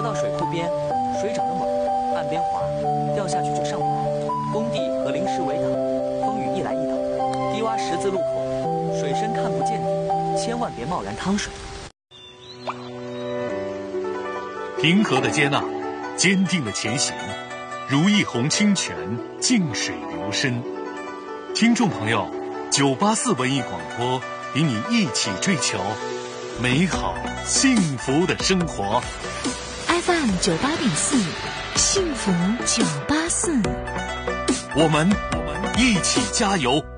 到水库边，水涨得猛，岸边滑，掉下去就上不来。工地和临时围挡，风雨一来一倒，低洼十字路口，水深看不见底，千万别贸然趟水。 平和的接纳，坚定的前行，如一泓清泉，静水流深。听众朋友，984文艺广播与你一起追求美好幸福的生活。 FM 98.4，幸福984。 我们一起加油。